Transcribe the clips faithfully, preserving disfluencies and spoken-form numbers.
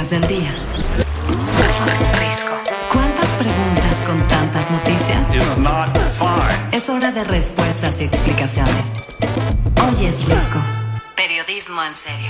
noticias del día. Risco. ¿Cuántas preguntas con tantas noticias? It's not fine. Es hora de respuestas y explicaciones. Hoy es Risco. Periodismo en serio.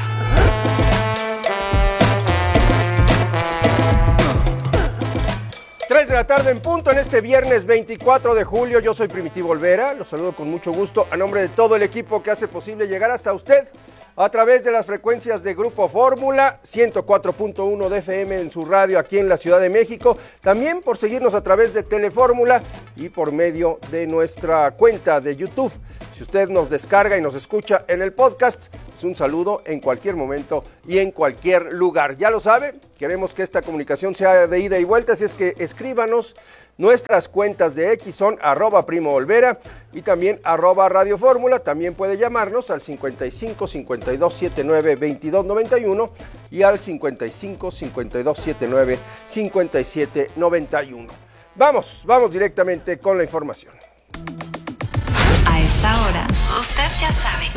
tres de la tarde en punto en este viernes veinticuatro de julio. Yo soy Primitivo Olvera, los saludo con mucho gusto a nombre de todo el equipo que hace posible llegar hasta usted a través de las frecuencias de Grupo Fórmula, ciento cuatro punto uno de F M en su radio aquí en la Ciudad de México, también por seguirnos a través de Telefórmula y por medio de nuestra cuenta de YouTube. Si usted nos descarga y nos escucha en el podcast, pues un saludo en cualquier momento y en cualquier lugar. Ya lo sabe, queremos que esta comunicación sea de ida y vuelta, así es que escríbanos. Nuestras cuentas de X son arroba Primo Olvera y también arroba Radio Fórmula. También puede llamarnos al cincuenta y cinco, cincuenta y dos, setenta y nueve, veintidós noventa y uno y al cincuenta y cinco, cincuenta y dos, setenta y nueve, cincuenta y siete noventa y uno. Vamos, vamos directamente con la información. A esta hora, usted ya sabe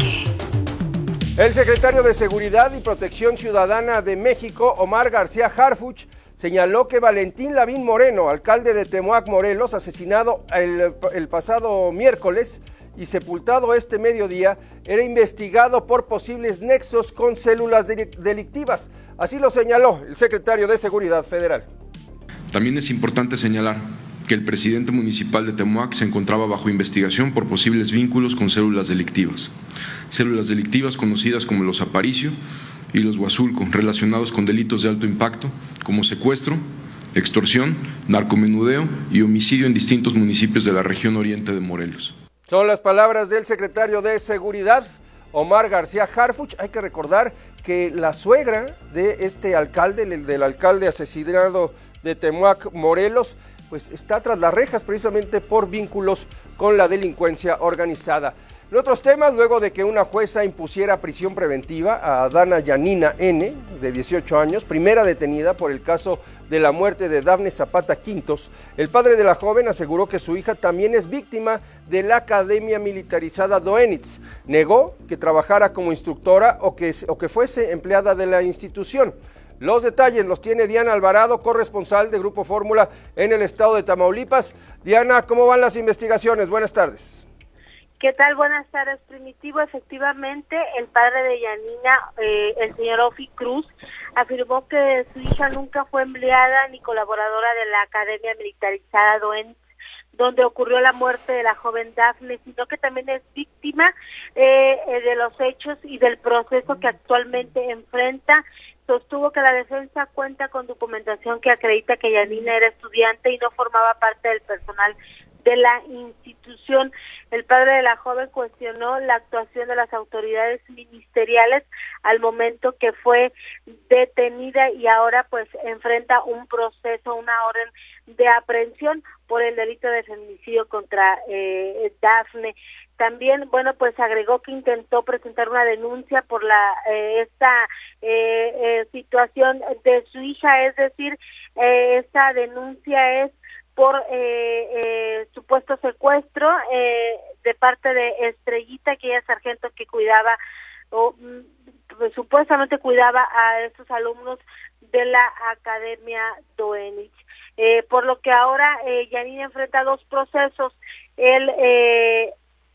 que... El secretario de Seguridad y Protección Ciudadana de México, Omar García Harfuch, señaló que Valentín Lavín Moreno, alcalde de Temoac, Morelos, asesinado el, el pasado miércoles y sepultado este mediodía, era investigado por posibles nexos con células delictivas. Así lo señaló el secretario de Seguridad Federal. También es importante señalar que el presidente municipal de Temoac se encontraba bajo investigación por posibles vínculos con células delictivas. Células delictivas conocidas como los Aparicio y los Huazulco, relacionados con delitos de alto impacto como secuestro, extorsión, narcomenudeo y homicidio en distintos municipios de la región oriente de Morelos. Son las palabras del secretario de Seguridad, Omar García Harfuch. Hay que recordar que la suegra de este alcalde, el del alcalde asesinado de Temoac, Morelos, pues está tras las rejas precisamente por vínculos con la delincuencia organizada. En otros temas, luego de que una jueza impusiera prisión preventiva a Dana Yanina N., de dieciocho años, primera detenida por el caso de la muerte de Dafne Zapata Quintos, el padre de la joven aseguró que su hija también es víctima de la Academia Militarizada Doenitz. Negó que trabajara como instructora o que, o que fuese empleada de la institución. Los detalles los tiene Diana Alvarado, corresponsal de Grupo Fórmula en el estado de Tamaulipas. Diana, ¿cómo van las investigaciones? Buenas tardes. ¿Qué tal? Buenas tardes, Primitivo. Efectivamente, el padre de Yanina, eh, el señor Ofi Cruz, afirmó que su hija nunca fue empleada ni colaboradora de la Academia Militarizada Doenitz, donde ocurrió la muerte de la joven Dafne, sino que también es víctima eh, eh, de los hechos y del proceso que actualmente enfrenta. Sostuvo que la defensa cuenta con documentación que acredita que Yanina era estudiante y no formaba parte del personal de la institución. El padre de la joven cuestionó la actuación de las autoridades ministeriales al momento que fue detenida y ahora pues enfrenta un proceso, una orden de aprehensión por el delito de feminicidio contra eh, Dafne. También, bueno, pues agregó que intentó presentar una denuncia por la eh, esta eh, eh, situación de su hija, es decir, eh, esta denuncia es por eh, eh, supuesto secuestro eh, de parte de Estrellita, que ella es sargento que cuidaba o pues, supuestamente cuidaba a estos alumnos de la Academia Doenitz. Eh, por lo que ahora eh, Yanina enfrenta dos procesos. El, eh,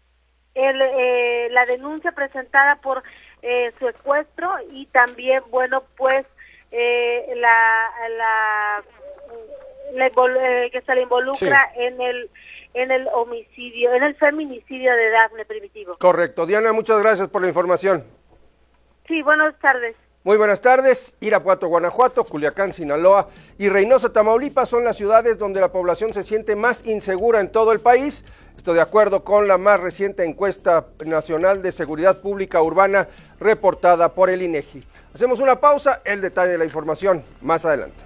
el eh, la denuncia presentada por eh, secuestro y también, bueno, pues eh, la la Le, eh, que se le involucra sí. en el en el homicidio, en el feminicidio de Dafne, Primitivo. Correcto. Diana, muchas gracias por la información. Sí, buenas tardes. Muy buenas tardes. Irapuato, Guanajuato, Culiacán, Sinaloa y Reynosa, Tamaulipas son las ciudades donde la población se siente más insegura en todo el país. Esto de acuerdo con la más reciente encuesta nacional de seguridad pública urbana reportada por el INEGI. Hacemos una pausa, el detalle de la información más adelante.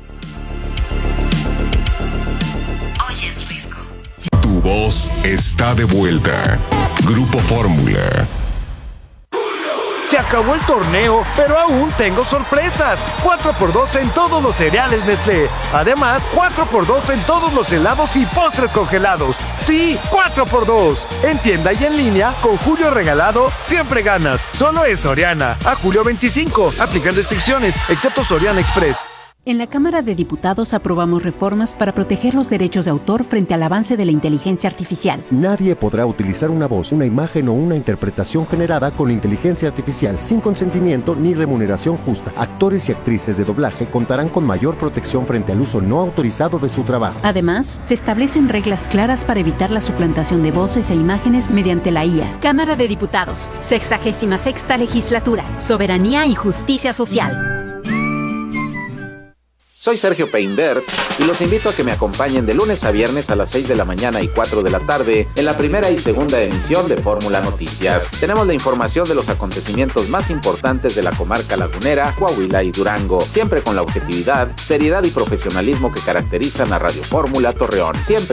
Tu voz está de vuelta. Grupo Fórmula. Se acabó el torneo, pero aún tengo sorpresas. cuatro por dos en todos los cereales Nestlé. Además, cuatro por dos en todos los helados y postres congelados. Sí, cuatro por dos. En tienda y en línea, con Julio regalado, siempre ganas. Solo es Soriana. A julio veinticinco. Aplican restricciones, excepto Soriana Express. En la Cámara de Diputados aprobamos reformas para proteger los derechos de autor frente al avance de la inteligencia artificial. Nadie podrá utilizar una voz, una imagen o una interpretación generada con inteligencia artificial sin consentimiento ni remuneración justa. Actores y actrices de doblaje contarán con mayor protección frente al uso no autorizado de su trabajo. Además, se establecen reglas claras para evitar la suplantación de voces e imágenes mediante la I A. Cámara de Diputados, sexagésima sexta legislatura, soberanía y justicia social. Soy Sergio Peinbert y los invito a que me acompañen de lunes a viernes a las seis de la mañana y cuatro de la tarde en la primera y segunda emisión de Fórmula Noticias. Tenemos la información de los acontecimientos más importantes de la comarca lagunera, Coahuila y Durango, siempre con la objetividad, seriedad y profesionalismo que caracterizan a Radio Fórmula Torreón. Siempre